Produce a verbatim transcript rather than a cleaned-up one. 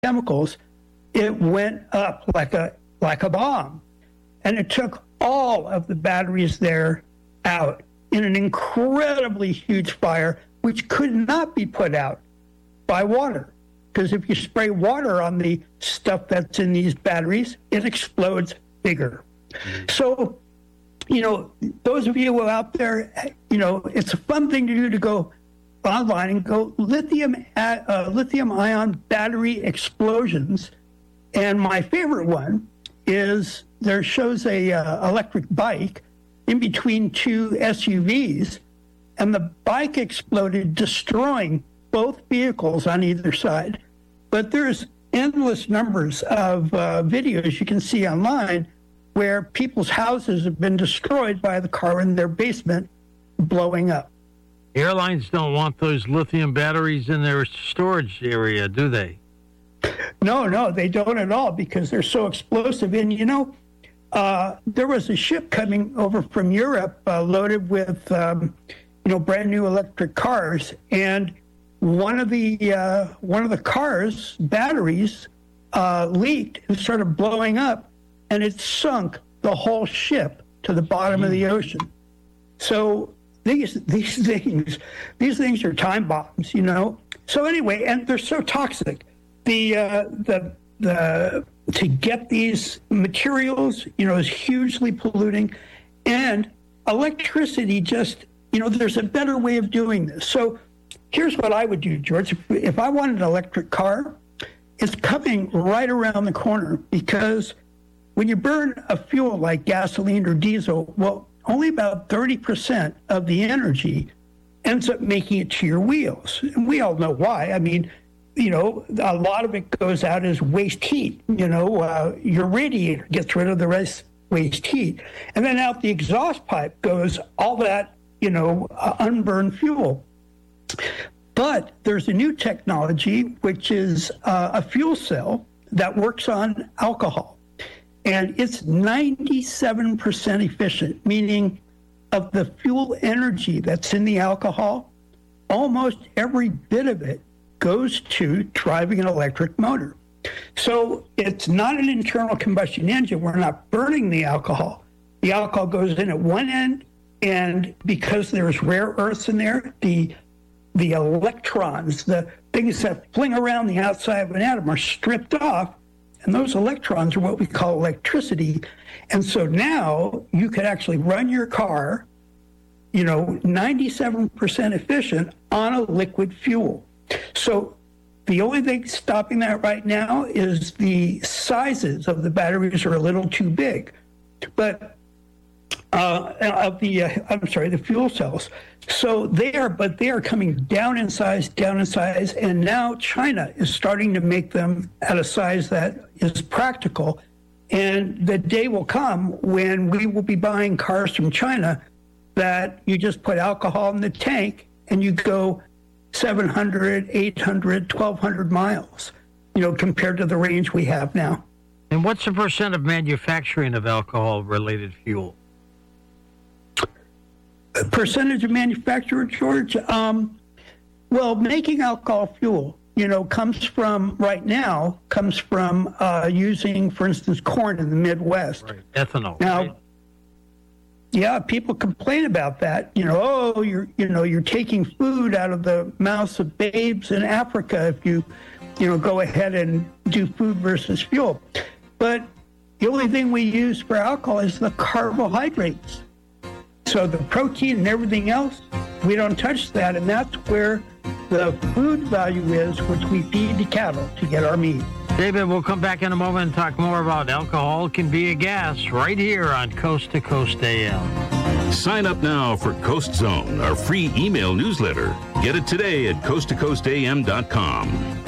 chemicals, it went up like a like a bomb. And it took all of the batteries there out in an incredibly huge fire, which could not be put out by water. Because if you spray water on the stuff that's in these batteries, it explodes bigger. Mm-hmm. So, you know, those of you out there, you know, it's a fun thing to do to go online and go lithium uh, lithium ion battery explosions. And my favorite one is there shows a uh, electric bike in between two S U Vs, and the bike exploded, destroying both vehicles on either side. But there's endless numbers of uh, videos you can see online where people's houses have been destroyed by the car in their basement blowing up. Airlines don't want those lithium batteries in their storage area, do they? No, no, they don't at all, because they're so explosive. And, you know, uh, there was a ship coming over from Europe uh, loaded with, um, you know, brand new electric cars. And one of the uh, one of the cars' batteries uh, leaked and started blowing up, and it sunk the whole ship to the bottom mm. of the ocean. So these these things these things are time bombs, you know. So anyway, and they're so toxic. The uh, the the to get these materials, you know, is hugely polluting, and electricity just, you know, there's a better way of doing this. So here's what I would do, George. If, if I wanted an electric car, it's coming right around the corner, because when you burn a fuel like gasoline or diesel, well, only about thirty percent of the energy ends up making it to your wheels. And we all know why. I mean, you know, a lot of it goes out as waste heat. You know, uh, your radiator gets rid of the rest waste heat. And then out the exhaust pipe goes all that, you know, uh, unburned fuel. But there's a new technology, which is uh, a fuel cell that works on alcohol. And it's ninety-seven percent efficient, meaning of the fuel energy that's in the alcohol, almost every bit of it goes to driving an electric motor. So it's not an internal combustion engine. We're not burning the alcohol. The alcohol goes in at one end, and because there's rare earths in there, the the electrons, the things that fling around the outside of an atom, are stripped off, and those electrons are what we call electricity. And so now you could actually run your car, you know, ninety-seven percent efficient on a liquid fuel. So the only thing stopping that right now is the sizes of the batteries are a little too big. But uh, of the, uh, I'm sorry, the fuel cells. So they are, but they are coming down in size, down in size, and now China is starting to make them at a size that is practical. And the day will come when we will be buying cars from China that you just put alcohol in the tank and you go seven hundred, eight hundred, twelve hundred miles, you know, compared to the range we have now. And what's the percent of manufacturing of alcohol-related fuel? Percentage of manufacturer, George? Um, well, making alcohol fuel, you know, comes from, right now, comes from uh, using, for instance, corn in the Midwest. Right. Ethanol. Now, right? Yeah, people complain about that. You know, oh, you're, you know, you're taking food out of the mouths of babes in Africa if you, you know, go ahead and do food versus fuel. But the only thing we use for alcohol is the carbohydrates. So the protein and everything else, we don't touch that, and that's where the food value is, which we feed the cattle to get our meat. David, we'll come back in a moment and talk more about alcohol can be a gas right here on Coast to Coast A M. Sign up now for Coast Zone, our free email newsletter. Get it today at coast to coast a m dot com.